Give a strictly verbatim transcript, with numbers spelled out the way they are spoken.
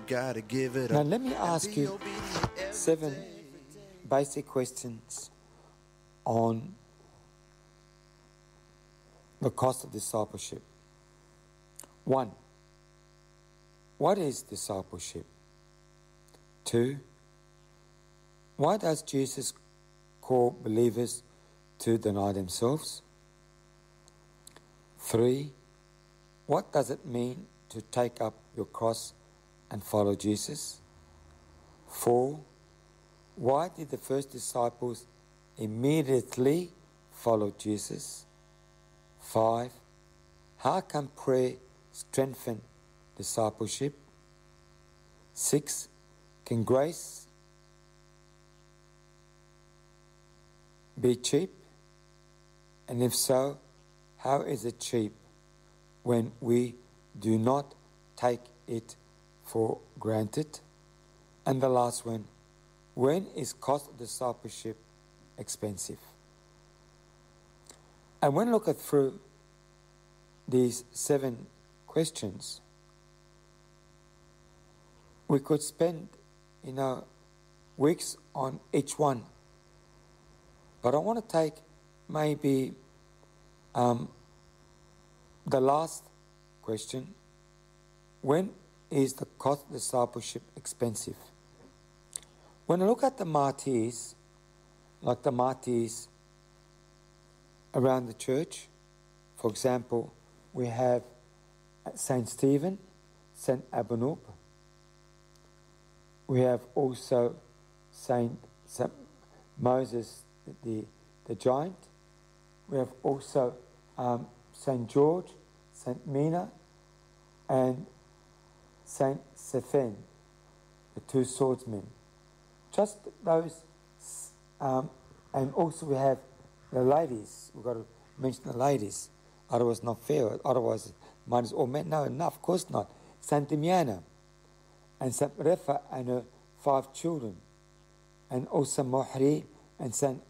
gotta give it Now up. let me ask Be you obedient every seven day. basic questions on the cost of discipleship. One, what is discipleship? Two, why does Jesus call believers to deny themselves? Three, what does it mean to take up your cross and follow Jesus? Four, why did the first disciples immediately follow Jesus? Five, how can prayer strengthen discipleship? Six, can grace be cheap? And if so, how is it cheap when we do not take it for granted? And the last one, when is cost of discipleship expensive? And when looking through these seven questions, we could spend, you know, weeks on each one. But I want to take maybe um, the last question, when is the cost of discipleship expensive? When I look at the martyrs, like the martyrs around the church, for example, we have Saint Stephen, Saint Abanub. We have also Saint, Saint Moses the, the giant. We have also um, Saint George, Saint Mina, and Saint Stephen, the two swordsmen. Just those, um, and also we have the ladies. We've got to mention the ladies. Otherwise, not fair. Otherwise, might as all men. No, no, of course not. Saint Damiana and Saint Refa and her five children, and also Mohri and Saint